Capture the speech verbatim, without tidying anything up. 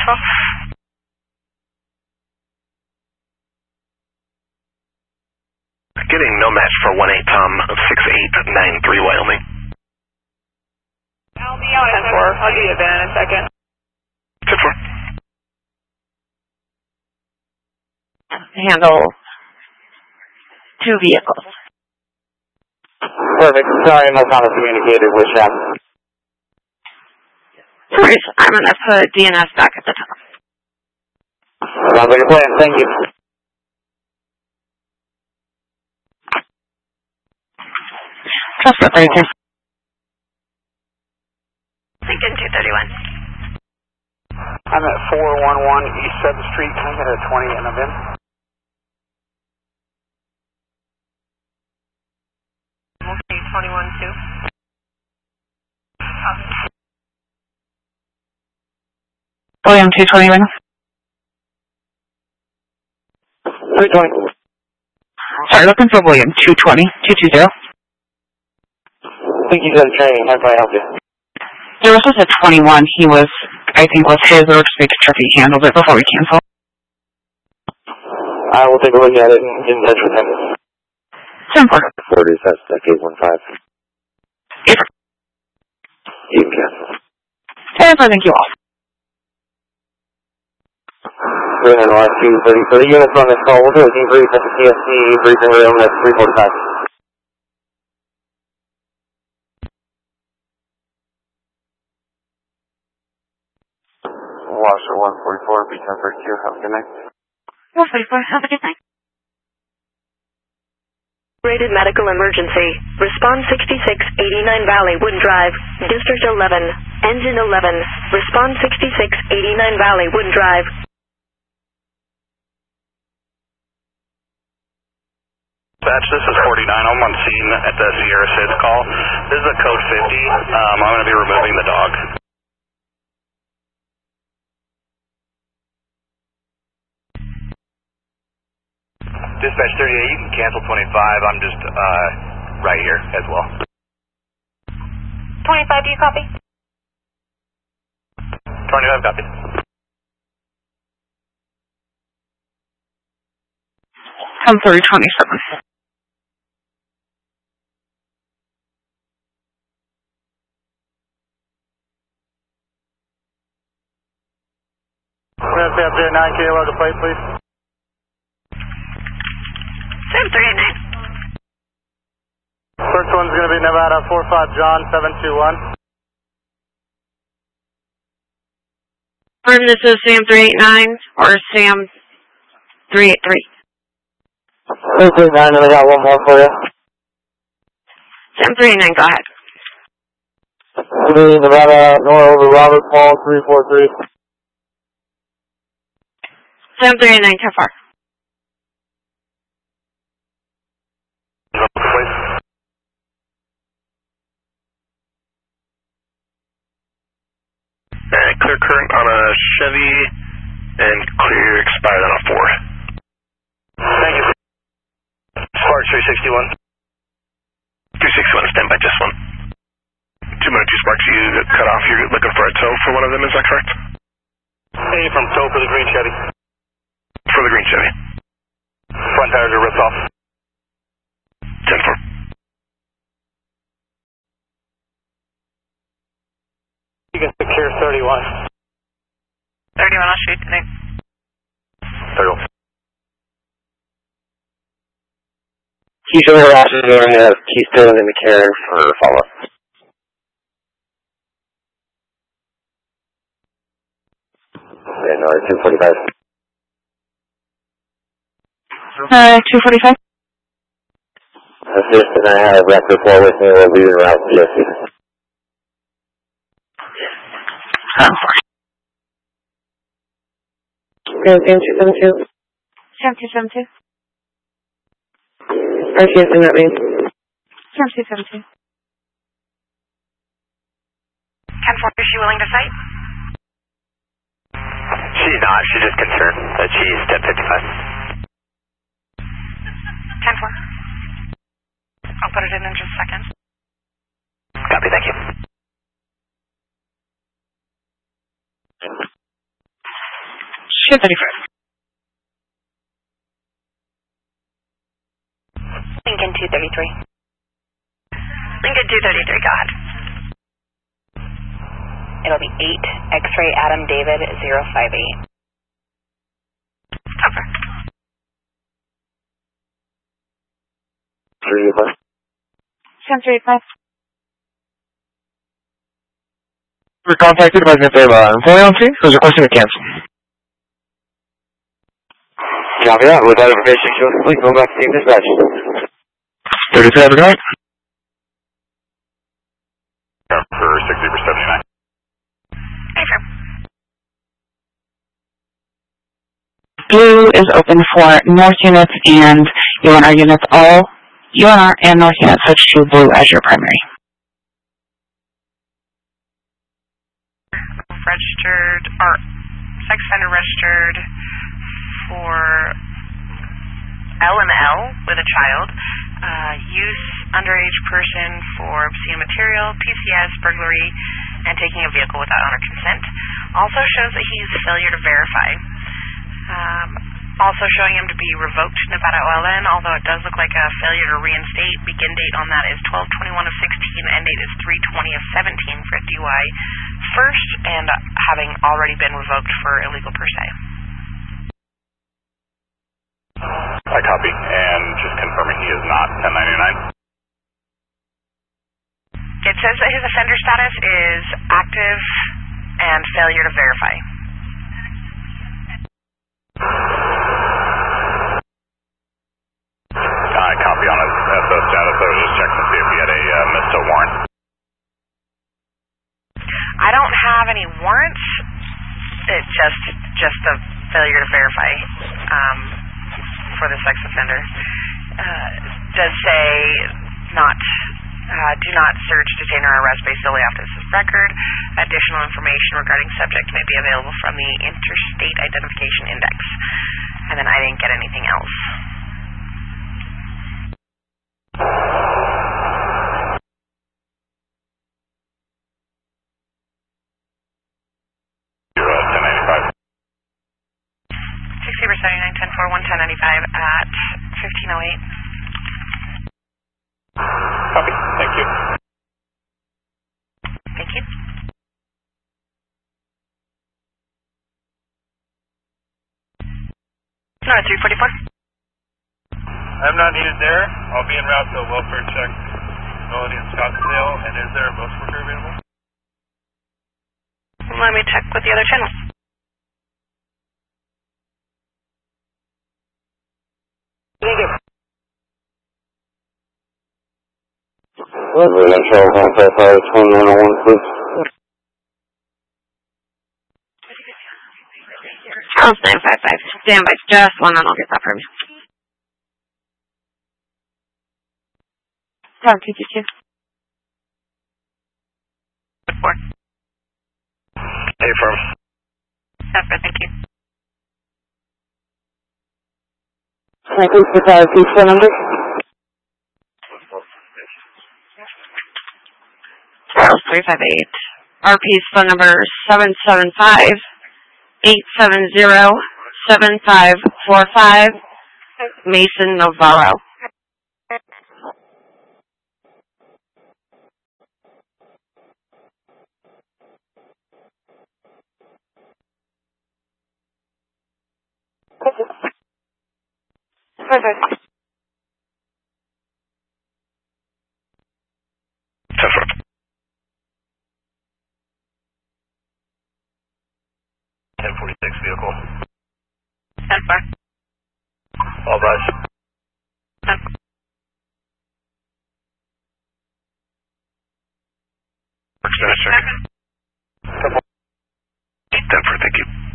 cancel. Getting no match for one eight Tom of six eight nine three Wyoming. I'll be out at ten four. I'll give you a van in a second. ten four. Handle two vehicles. Perfect. Sorry, my phone was communicated with Shaq. No worries. I'm going to put D N S back at the top. Sounds like a plan. Thank you. Trust me, right there. Lincoln two thirty-one. I'm at four one one East seventh Street. Can I get a twenty and a V I N? Okay, twenty-one two. William two twenty-one. two twenty. Sorry, looking for William two twenty. two two zero. I think he's in training. How can I help you? There was just a twenty-one. He was, I think, was his or just make sure he handled it before we cancel. I will take a look at it and get in touch with him. Simple. forty, that's like eight one five. If, You can cancel. if I think you all. We're in line two thirty. For the units on this call, we'll do a debrief at the T S C briefing room at three forty-five. Washer one forty-four, B ten thirty-two, have a good night. one forty-four, have a good night. Rated medical emergency. Respond sixty-six eighty-nine Valley, Wood Drive. District eleven. Engine eleven. Respond sixty-six eighty-nine Valley, Wood Drive. Dispatch, this is forty-nine. I'm on scene at the Sierra S I D call. This is a code fifty. Um, I'm going to be removing the dog. Dispatch thirty-eight, you can cancel twenty-five. I'm just uh, right here as well. twenty-five, do you copy? twenty-five, copy. ten thirty twenty-seven. We're going to stay up there, nine K, log a plate, please. seven three eight nine. First one's going to be Nevada four five John seven two one. Firm, this is Sam three eight nine or Sam three eight three. three eight nine, and I got one more for you. Sam three eight nine, go ahead. Nevada, Nora over Robert Paul, three four three. Sam three eight nine, how far? Uh, clear current on a Chevy and clear expired on a Ford. Thank you. Spark three sixty-one. three sixty-one, stand by just one. two minute two Sparks, you cut off. You're looking for a tow for one of them, is that correct? Hey, from tow for the green Chevy. For the green Chevy. Front tires are ripped off. ten four. You can secure thirty-one. thirty-one, I'll shoot today. thirty-one. Keystone harassment, we're going to have Keystone and McCarran for follow-up. And uh, two forty-five. Uh, two forty-five. Assist, and I have record four with me. We'll be around T S C. seven four. Sam two seven two. Sam two seven two. R T S in that means. Sam two seven two. ten four, is she willing to fight? She's not. She's just concerned that she's ten fifty-five. ten four. I'll put it in in just a second. Copy, thank you. two thirty-five. Lincoln two thirty-three. Lincoln two thirty-three, go ahead. It'll be eight X-ray Adam David zero five eight. Okay. three five. Sam three five. We were contacted by the uh, employee on scene who's requesting to cancel. Copy that. With that information, please go back to team dispatch. thirty-two, have a go. For sixty for seventy-nine. Blue is open for north units and U N R units. All U N R and north units switch to blue as your primary. Registered, or sex offender registered for L M L with a child, uh, use underage person for obscene material, P C S, burglary, and taking a vehicle without owner consent. Also shows that he's a failure to verify. Um, also showing him to be revoked Nevada O L N, although it does look like a failure to reinstate. Begin date on that is twelve twenty-one of sixteen, end date is three twenty of seventeen for D U I first, and having already been revoked for illegal per se. I copy, and just confirming he is not ten ninety-nine. It says that his offender status is active and failure to verify. I copy on his S O status. I was just checking to see if he had a uh, missed a warrant. I don't have any warrants. It's just just a failure to verify um, for the sex offender. Uh, does say not uh, do not search, detain, or arrest based solely off this record. Additional information regarding subject may be available from the Interstate Identification Index. And then I didn't get anything else. sixty for seventy-nine, ten four, one ten ninety-five at fifteen oh eight. Copy. Thank you. Thank you. No, three forty-four. I'm not needed there. I'll be en route to a welfare check facility in Scottsdale. And is there a bus worker available? Let me check with the other channel. Residential contact fire twenty-one oh one, please. Charles nine five five. Stand by just one and I'll get that from you. Tower two two two. Four. Hey, firm. That's good, thank you. Can I please provide a piece phone number? Charles three five eight. R P's phone number seven seven five eight seven zero seven five four five. Mason Navarro. Perfect. ten four. ten forty-six vehicle. ten four. All bus. ten four. Works, Minister. ten four, thank you.